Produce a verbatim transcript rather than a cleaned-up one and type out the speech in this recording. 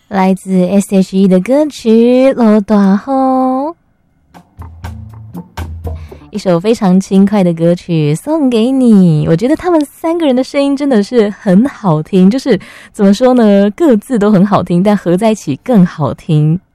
来自 S H E 的歌曲《落大雨》，一首非常轻快的歌曲送给你。我觉得他们三个人的声音真的是很好听，就是怎么说呢，各自都很好听，但合在一起更好听。